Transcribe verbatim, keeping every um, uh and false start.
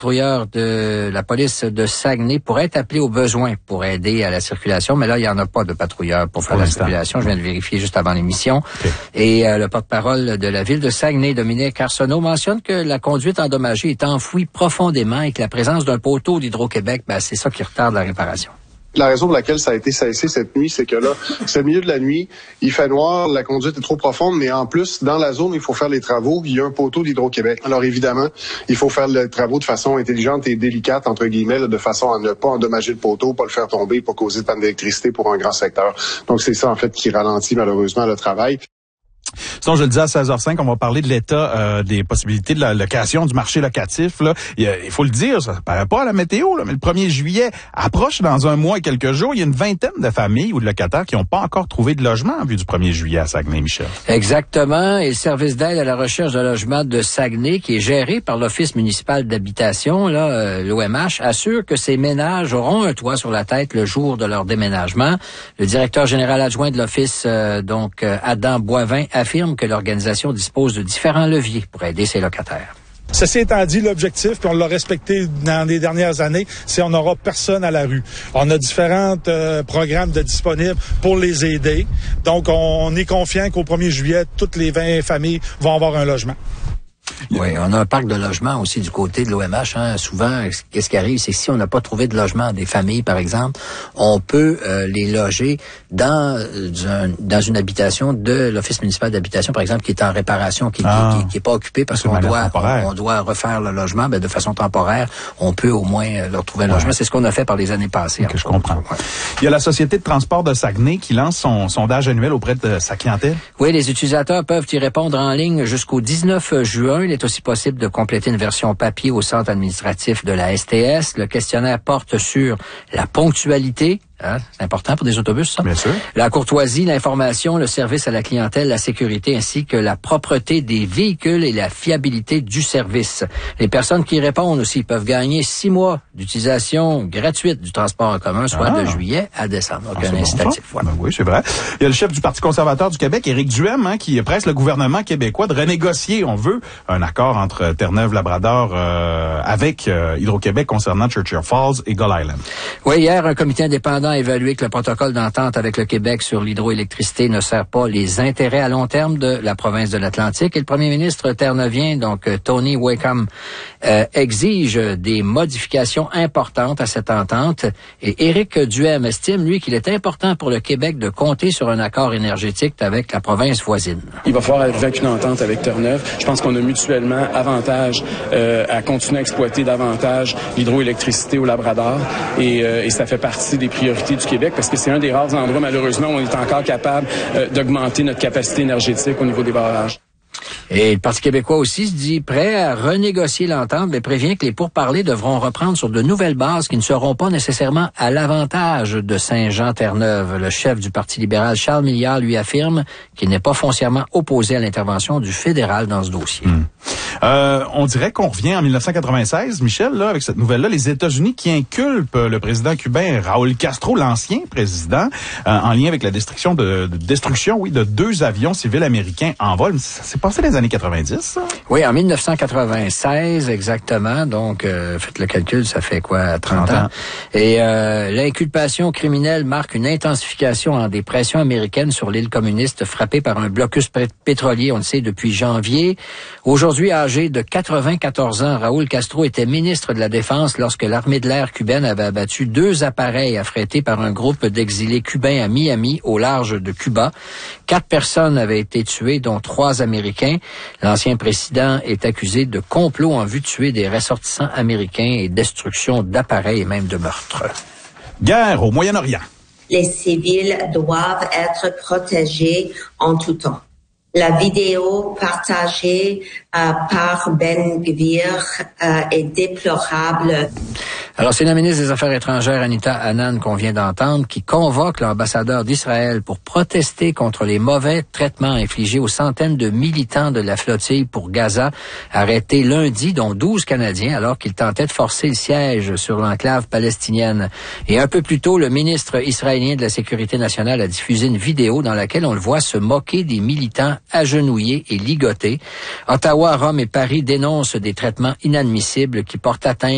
patrouilleurs de la police de Saguenay pourraient être appelés au besoin pour aider à la circulation, mais là, il n'y en a pas de patrouilleurs pour faire pour la l'instant. circulation. Je viens de vérifier juste avant l'émission. Okay. Et euh, le porte-parole de la ville de Saguenay, Dominique Arsenault, mentionne que la conduite endommagée est enfouie profondément et que la présence d'un poteau d'Hydro-Québec, ben, c'est ça qui retarde la réparation. La raison pour laquelle ça a été cessé cette nuit, c'est que là, c'est le milieu de la nuit, il fait noir, la conduite est trop profonde, mais en plus, dans la zone, il faut faire les travaux, il y a un poteau d'Hydro-Québec. Alors évidemment, il faut faire les travaux de façon intelligente et délicate, entre guillemets, là, de façon à ne pas endommager le poteau, pas le faire tomber, pas causer de panne d'électricité pour un grand secteur. Donc c'est ça, en fait, qui ralentit malheureusement le travail. Sinon, je le disais à seize heures cinq, on va parler de l'état euh, des possibilités de la location, du marché locatif. Là. Il, il faut le dire, ça ne paraît pas à la météo, là, mais le premier juillet approche dans un mois et quelques jours. Il y a une vingtaine de familles ou de locataires qui n'ont pas encore trouvé de logement en vue du premier juillet à Saguenay, Michel. Exactement. Et le service d'aide à la recherche de logement de Saguenay, qui est géré par l'Office municipal d'habitation, là, euh, l'O M H, assure que ces ménages auront un toit sur la tête le jour de leur déménagement. Le directeur général adjoint de l'Office, euh, donc euh, Adam Boivin, affirme que l'organisation dispose de différents leviers pour aider ses locataires. Ceci étant dit, l'objectif, puis on l'a respecté dans les dernières années, c'est on n'aura personne à la rue. On a différents euh, programmes de disponibles pour les aider. Donc, on est confiant qu'au premier juillet, toutes les vingt familles vont avoir un logement. Oui, on a un parc de logement aussi du côté de l'O M H. Hein. Souvent, qu'est-ce qui arrive, c'est que si on n'a pas trouvé de logement des familles, par exemple, on peut euh, les loger dans, un, dans une habitation de l'Office municipal d'habitation, par exemple, qui est en réparation, qui n'est ah, qui, qui, qui est pas occupée parce qu'on doit on, on doit refaire le logement. Ben, de façon temporaire, on peut au moins leur trouver un ouais. logement. C'est ce qu'on a fait par les années passées. Okay, je comprends. Ouais. Il y a la Société de transport de Saguenay qui lance son sondage annuel auprès de sa clientèle. Oui, les utilisateurs peuvent y répondre en ligne jusqu'au dix-neuf juin. Il est aussi possible de compléter une version papier au centre administratif de la S T S. Le questionnaire porte sur la ponctualité. Hein, c'est important pour des autobus, ça. Bien sûr. La courtoisie, l'information, le service à la clientèle, la sécurité, ainsi que la propreté des véhicules et la fiabilité du service. Les personnes qui répondent aussi peuvent gagner six mois d'utilisation gratuite du transport en commun, soit ah. de juillet à décembre. Donc, ah, un incitatif. Bon ben oui, c'est vrai. Il y a le chef du Parti conservateur du Québec, Éric Duhem, hein, qui presse le gouvernement québécois de renégocier, on veut, un accord entre Terre-Neuve-Labrador euh, avec euh, Hydro-Québec concernant Churchill Falls et Gull Island. Oui, hier, un comité indépendant a évalué que le protocole d'entente avec le Québec sur l'hydroélectricité ne sert pas les intérêts à long terme de la province de l'Atlantique. Et le premier ministre terre-neuvien, donc Tony Wakeham, euh, exige des modifications importantes à cette entente. Et Éric Duhem estime, lui, qu'il est important pour le Québec de compter sur un accord énergétique avec la province voisine. Il va falloir arriver avec une entente avec Terre-Neuve. Je pense qu'on a mutuellement avantage euh, à continuer à exploiter davantage l'hydroélectricité au Labrador. Et, euh, et ça fait partie des priorités du Québec, parce que c'est un des rares endroits, malheureusement, où on est encore capable euh, d'augmenter notre capacité énergétique au niveau des barrages. Et le Parti québécois aussi se dit prêt à renégocier l'entente, mais prévient que les pourparlers devront reprendre sur de nouvelles bases qui ne seront pas nécessairement à l'avantage de Saint-Jean-Terre-Neuve. Le chef du Parti libéral, Charles Milliard, lui affirme qu'il n'est pas foncièrement opposé à l'intervention du fédéral dans ce dossier. Mmh. Euh, on dirait qu'on revient en dix-neuf cent quatre-vingt-seize, Michel, là, avec cette nouvelle-là, les États-Unis qui inculpent le président cubain Raúl Castro, l'ancien président, euh, en lien avec la destruction de, de destruction, oui, de deux avions civils américains en vol. Ça s'est passé dans les années quatre-vingt-dix, ça? Oui, en dix-neuf cent quatre-vingt-seize, exactement. Donc, euh, faites le calcul, ça fait quoi, trente ans? Et euh, l'inculpation criminelle marque une intensification en des pressions américaines sur l'île communiste frappée par un blocus pétrolier, on le sait, depuis janvier. Aujourd'hui, âgé de quatre-vingt-quatorze ans, Raúl Castro était ministre de la Défense lorsque l'armée de l'air cubaine avait abattu deux appareils affrétés par un groupe d'exilés cubains à Miami, au large de Cuba. Quatre personnes avaient été tuées, dont trois Américains. L'ancien président est accusé de complot en vue de tuer des ressortissants américains et destruction d'appareils et même de meurtres. Guerre au Moyen-Orient. Les civils doivent être protégés en tout temps. La vidéo partagée euh, par Ben Gvir euh, est déplorable. Alors, c'est la ministre des Affaires étrangères, Anita Anand, qu'on vient d'entendre, qui convoque l'ambassadeur d'Israël pour protester contre les mauvais traitements infligés aux centaines de militants de la flottille pour Gaza, arrêtés lundi, dont douze Canadiens, alors qu'ils tentaient de forcer le siège sur l'enclave palestinienne. Et un peu plus tôt, le ministre israélien de la Sécurité nationale a diffusé une vidéo dans laquelle on le voit se moquer des militants agenouillés et ligotés. Ottawa, Rome et Paris dénoncent des traitements inadmissibles qui portent atteinte